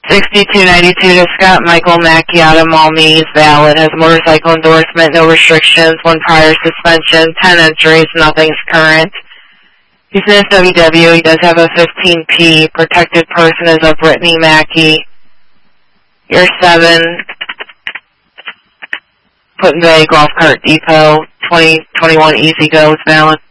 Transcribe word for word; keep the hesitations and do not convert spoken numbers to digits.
sixty-two ninety-two to Scott Michael Macchiato Malmese, valid, has motorcycle endorsement, no restrictions, one prior suspension, ten entries, nothing's current. He's in his W W, he does have a fifteen P, protected person is a Brittany Mackey. Year seven, Put in Bay Golf Cart Depot, twenty twenty-one Easy Go is valid.